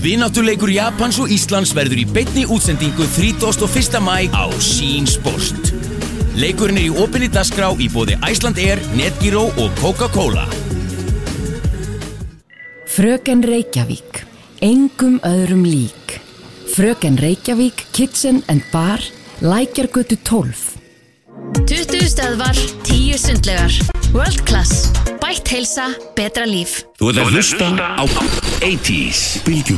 Vináttuleikur Japans og Íslands verður í beinni útsendingu 31. maí á Sín Sport. Leikurinn í opinni dagskrá í boði Icelandair, Netgyro og Coca-Cola. Fröken Reykjavík, engum öðrum lík. Fröken Reykjavík, Kitchen and Bar, Lækjargötu 12. 20 stöðvar, 10 sundlegar. World Class. Bætt heilsa, betra líf. Þú ert að hlusta á 80s.